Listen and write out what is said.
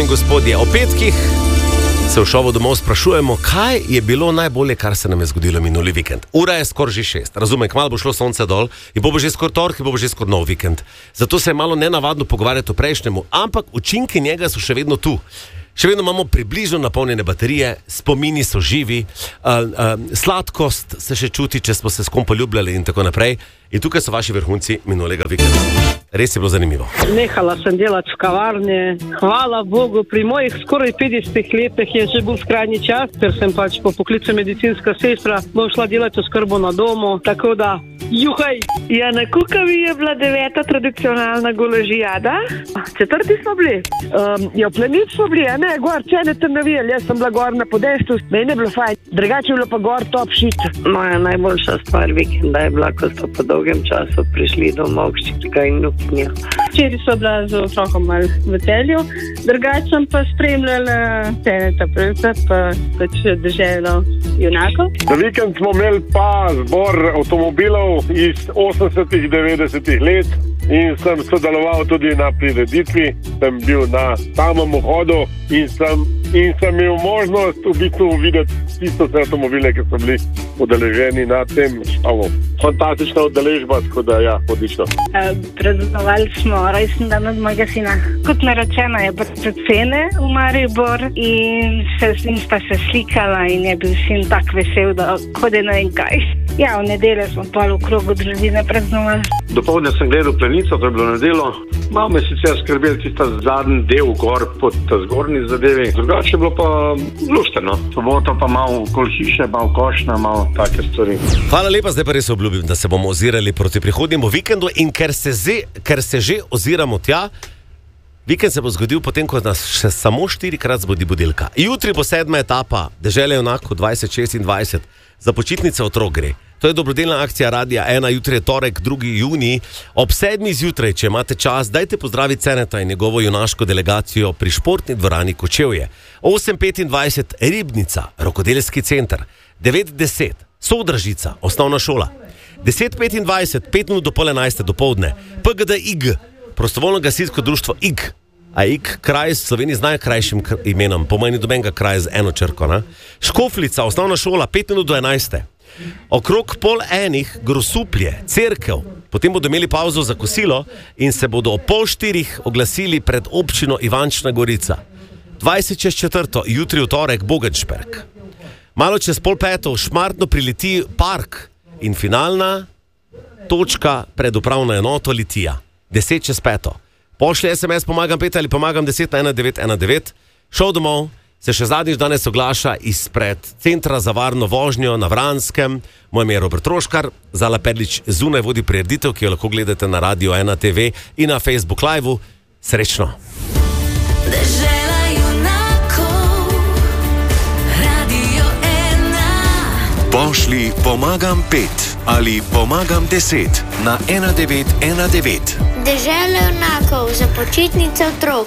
gospodje, o petkih se v šovu domov sprašujemo, kaj je bilo najbolje, kar se nam je zgodilo minuli vikend. Ura je skoraj že 6, razumem, kmalu bo šlo sonce dol in bo že skoraj torek in bo že skoraj nov vikend. Zato se je malo nenavadno pogovarjati o prejšnjemu, ampak učinki njega so še vedno tu. Še vedno imamo približno napolnjene baterije, spomini so živi, sladkost se še čuti, če smo se s kom poljubljali in tako naprej. In tukaj so vaši vrhunci minulega vikenda. Res je bilo zanimivo. Nehala sem delati v kavarni. Hvala Bogu, pri mojih skoraj 50 letih je že bil skrajni čas, ker sem pač po poklicu medicinska sestra, bom šla delati oskrbo na domu, tako da juhaj! Ja, na Kukavi je bila 9. tradicionalna golažijada. 4. smo bili. Ja, Plenic smo bili, a ne, gor, cene tam navijali, jaz sem bila gor na podestu, meni je bilo fajn, drugače je bilo pa gor top shit. Moja najboljša stvar vikenda je bila, ko so po dolgem času prišli domov hčerka in vnukinja. Včeraj so bila z otrokom malo v Celju, drugače sem pa spremljala Teneta Prevca, pa pač Deželo junakov. Za vikend smo imeli pa zbor avtomobilov iz 80-ih, 90-ih let in sem sodeloval tudi na prireditvi, sem bil na samem vhodu in sem imel možnost v bistvu videti tisto vse avtomobile, ki so bili udeleženi na tem šovu. Fantastična udeležba, tako da ja, odlično. Praznovali smo rojstni dan od mojega sina. Kot naročeno je prišel cene v Maribor in sta se slikala in je bil sin tak vesel, da hodi ne vem kaj. Ja, v nedeljo smo pa v krogu družine praznovali. Dopoldne sem gledal Plenico, to je bilo nedeljo. Malo me sicer skrbel tista zadnji del gor pod zgornji zadevi. Drugače je bilo pa lušteno. Soboto pa malo okoli hiše, malo košna, malo take stvari. Hvala lepa, zdaj pa res obljubim, da se bomo ozirali proti prihodnjemu vikendu in ker se že oziramo tja, vikend se bo zgodil potem, ko nas še samo 4-krat zbudi budilka. Jutri bo 7. etapa Dežele junakov 2026. Za počitnice otrok gre. To je dobrodelna akcija Radia 1, jutri je torek, 2. junij. Ob 7. zjutraj, če imate čas, dajte pozdraviti Ceneta in njegovo junaško delegacijo pri športni dvorani Kočevje. 8:25 Ribnica, rokodelski center. 9:10 Sodražica, osnovna šola. 10:25, 5 minut do pol 11 dopoldne. PGD IG, prostovoljno gasilsko društvo IG. A IG, kraj s Sloveniji z najkrajšim imenom, pomeni dobenega kraja z eno črko, ne? Škoflica, osnovna šola, 5 minut do 11. Okrog 12:30 Grosuplje, cerkev. Potem bodo imeli pauzo za kosilo in se bodo ob 3:30 oglasili pred občino Ivančna Gorica. 20:04, jutri v torek Bogenšperk. Malo čez 4:30 Šmartno prileti park in finalna točka pred upravno enoto Litija. 10:05. Pošlji SMS pomagam 5 ali pomagam 10 na 1919. Šel domov se še zadnjič danes oglaša izpred Centra za varno vožnjo na Vranskem. Moje ime je Robert Troškar, Zala Perlič zunaj vodi prireditev, ki jo lahko gledate na Radio 1 TV in na Facebook Live-u. Srečno! Dežela junakov, Radio 1. Pošlji pomagam 5 ali pomagam 10 na 1919. Dežela junakov za počitnice otrok.